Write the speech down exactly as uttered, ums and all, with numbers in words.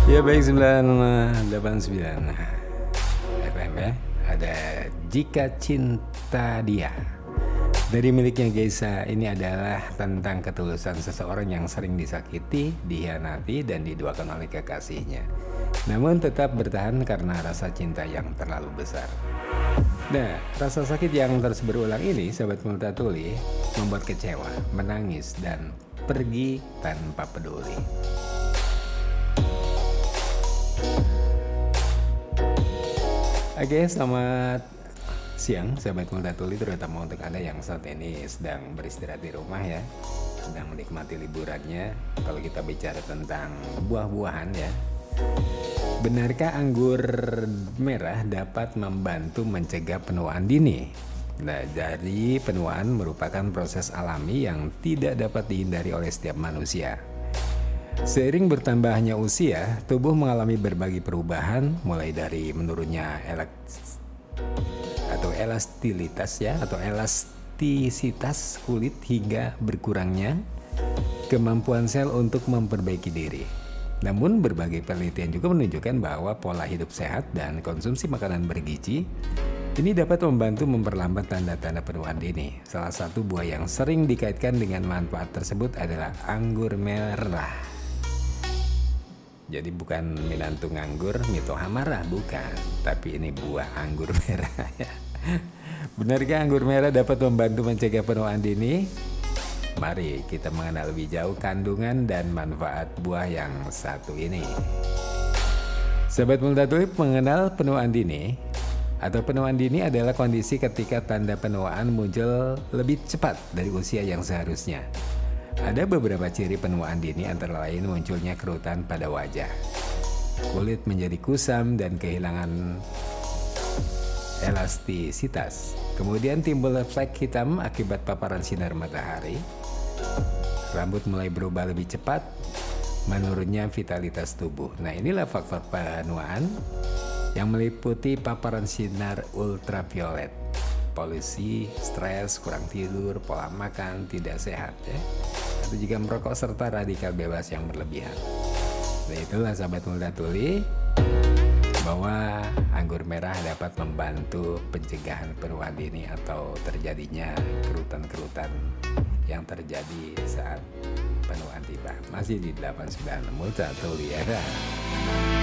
Ya baik, sembilan delapan sembilan F M ya. Ada Jika Cinta Dia dari miliknya Geisha. Ini adalah tentang ketulusan seseorang yang sering disakiti, dikhianati, dan diduakan oleh kekasihnya, namun tetap bertahan karena rasa cinta yang terlalu besar. Nah, rasa sakit yang terus berulang ini, sahabat Multatuli, membuat kecewa, menangis, dan pergi tanpa peduli. Oke, selamat siang sahabat Multatuli, terutama untuk Anda yang saat ini sedang beristirahat di rumah ya, sedang menikmati liburannya. Kalau kita bicara tentang buah-buahan ya, benarkah anggur merah dapat membantu mencegah penuaan dini? Nah, jadi penuaan merupakan proses alami yang tidak dapat dihindari oleh setiap manusia. Seiring bertambahnya usia, tubuh mengalami berbagai perubahan, mulai dari menurunnya elast atau elastilitas ya, atau elastisitas kulit, hingga berkurangnya kemampuan sel untuk memperbaiki diri. Namun berbagai penelitian juga menunjukkan bahwa pola hidup sehat dan konsumsi makanan bergizi ini dapat membantu memperlambat tanda-tanda penuaan dini. Salah satu buah yang sering dikaitkan dengan manfaat tersebut adalah anggur merah. Jadi bukan minantu nganggur, mito hamara, bukan. Tapi ini buah anggur merah ya. Benarkah anggur merah dapat membantu mencegah penuaan dini? Mari kita mengenal lebih jauh kandungan dan manfaat buah yang satu ini. Sahabat Multatuli, mengenal penuaan dini atau penuaan dini adalah kondisi ketika tanda penuaan muncul lebih cepat dari usia yang seharusnya. Ada beberapa ciri penuaan dini, antara lain munculnya kerutan pada wajah, kulit menjadi kusam dan kehilangan elastisitas. Kemudian timbul flek hitam akibat paparan sinar matahari. Rambut mulai berubah lebih cepat, menurunnya vitalitas tubuh. Nah, inilah faktor penuaan yang meliputi paparan sinar ultraviolet, polusi, stres, kurang tidur, pola makan tidak sehat ya, atau juga merokok, serta radikal bebas yang berlebihan. Nah, itulah sahabat Multatuli, bahwa anggur merah dapat membantu pencegahan penuaan dini atau terjadinya kerutan-kerutan yang terjadi saat penuaan tiba. Masih di delapan sembilan Multatuli ya.